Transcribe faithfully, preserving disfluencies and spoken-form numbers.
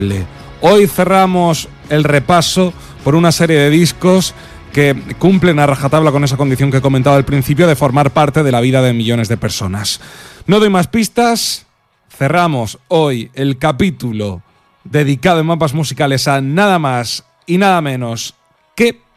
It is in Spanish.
Hoy cerramos el repaso por una serie de discos que cumplen a rajatabla con esa condición que he comentado al principio de formar parte de la vida de millones de personas. No doy más pistas, cerramos hoy el capítulo dedicado en mapas musicales a nada más y nada menos que